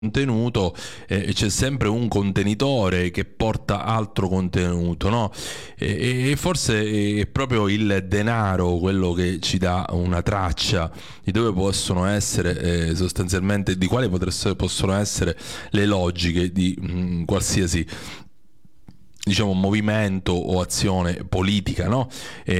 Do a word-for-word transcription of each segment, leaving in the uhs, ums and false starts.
contenuto, eh, c'è sempre un contenitore che porta altro contenuto, no? E, e forse è proprio il denaro quello che ci dà una traccia di dove possono essere eh, sostanzialmente, di quali potrebbero, possono essere le logiche di mh, qualsiasi, diciamo, movimento o azione politica, no? E,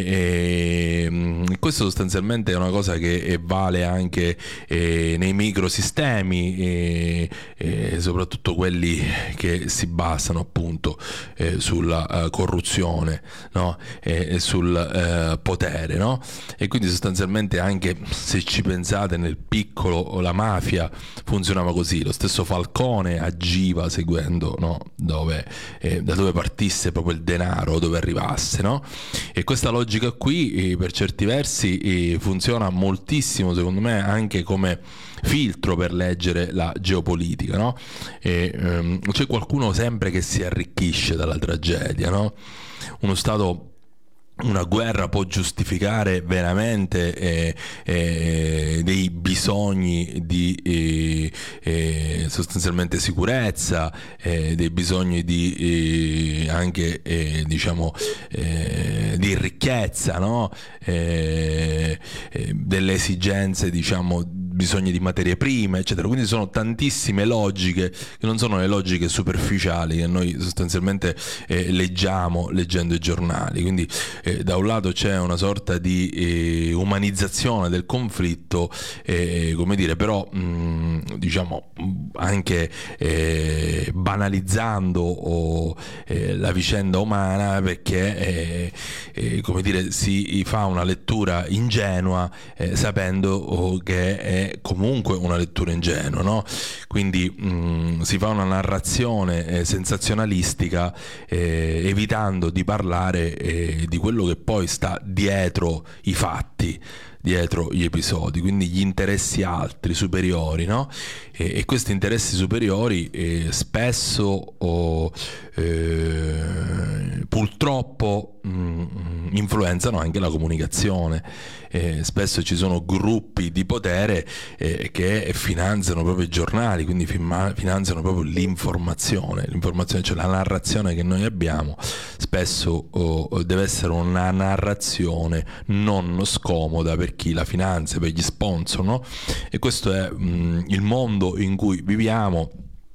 e, questo sostanzialmente è una cosa che vale anche eh, nei microsistemi, e, e soprattutto quelli che si basano appunto eh, sulla uh, corruzione, no? E, e sul uh, potere, no? E quindi sostanzialmente, anche se ci pensate, nel piccolo la mafia funzionava così, lo stesso Falcone agiva seguendo, no? Dove, eh, da dove partisse proprio il denaro, dove arrivasse, no? E questa logica qui eh, per certi versi eh, funziona moltissimo, secondo me, anche come filtro per leggere la geopolitica, no? E, ehm, c'è qualcuno sempre che si arricchisce dalla tragedia, no? Uno Stato, una guerra può giustificare veramente eh, eh, dei bisogni di eh, eh, sostanzialmente sicurezza, eh, dei bisogni di eh, anche eh, diciamo eh, di ricchezza, no? Eh, eh, delle esigenze, diciamo, bisogni di materie prime, eccetera. Quindi sono tantissime logiche che non sono le logiche superficiali che noi sostanzialmente eh, leggiamo leggendo i giornali. Quindi eh, da un lato c'è una sorta di eh, umanizzazione del conflitto, eh, come dire, però mh, diciamo anche eh, banalizzando o, eh, la vicenda umana, perché eh, eh, come dire, si fa una lettura ingenua eh, sapendo oh, che è comunque una lettura ingenua, no? Quindi mh, si fa una narrazione eh, sensazionalistica, eh, evitando di parlare eh, di quello che poi sta dietro i fatti, dietro gli episodi, quindi gli interessi altri, superiori, no? E, e questi interessi superiori eh, spesso oh, eh, purtroppo mh, influenzano anche la comunicazione. Eh, spesso ci sono gruppi di potere eh, che finanziano proprio i giornali, quindi finanziano proprio l'informazione, l'informazione, cioè la narrazione che noi abbiamo, spesso oh, deve essere una narrazione non scomoda per chi la finanzia, per gli sponsor, no? E questo è mh, il mondo in cui viviamo.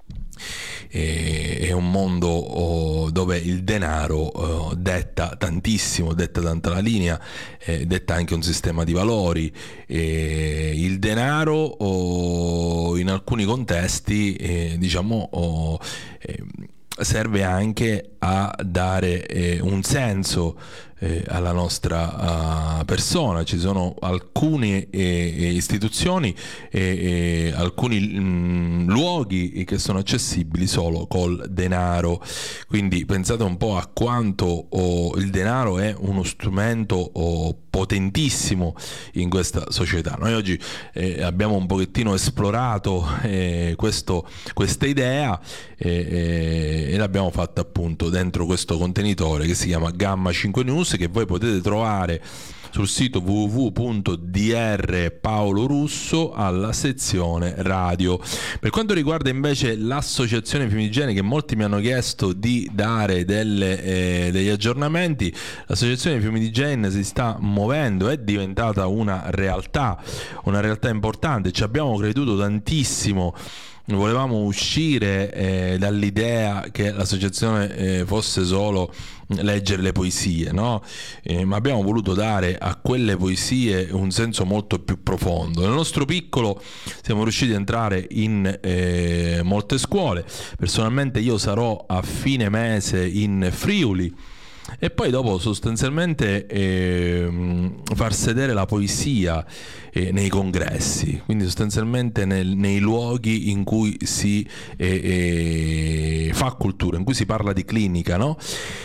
È un mondo oh, dove il denaro oh, detta tantissimo, detta tanta la linea, eh, detta anche un sistema di valori. E il denaro oh, in alcuni contesti eh, diciamo oh, eh, serve anche a dare eh, un senso eh, alla nostra uh, persona. Ci sono alcune eh, istituzioni e eh, alcuni mh, luoghi che sono accessibili solo col denaro. Quindi pensate un po' a quanto oh, il denaro è uno strumento oh, potentissimo in questa società. Noi oggi eh, abbiamo un pochettino esplorato eh, questo, questa idea eh, eh, e l'abbiamo fatta appunto dentro questo contenitore che si chiama Gamma cinque News, che voi potete trovare sul sito w w w punto d r paolo russo alla sezione radio. Per quanto riguarda invece l'associazione Fiumicene, che molti mi hanno chiesto di dare delle, eh, degli aggiornamenti, l'associazione Fiumicene si sta muovendo, è diventata una realtà, una realtà importante. Ci abbiamo creduto tantissimo. Volevamo uscire eh, dall'idea che l'associazione eh, fosse solo leggere le poesie, no? Eh, ma abbiamo voluto dare a quelle poesie un senso molto più profondo. Nel nostro piccolo siamo riusciti ad entrare in eh, molte scuole. Personalmente io sarò a fine mese in Friuli, e poi dopo sostanzialmente eh, far sedere la poesia eh, nei congressi, quindi sostanzialmente nel, nei luoghi in cui si eh, eh, fa cultura, in cui si parla di clinica, no?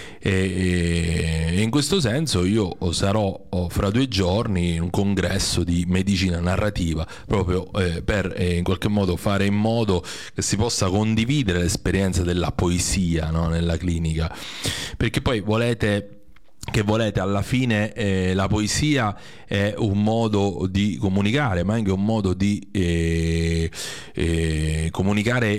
E, e in questo senso io sarò oh, fra due giorni in un congresso di medicina narrativa, proprio eh, per eh, in qualche modo fare in modo che si possa condividere l'esperienza della poesia, no? Nella clinica, perché poi volete che volete, alla fine eh, la poesia è un modo di comunicare, ma anche un modo di eh, eh, comunicare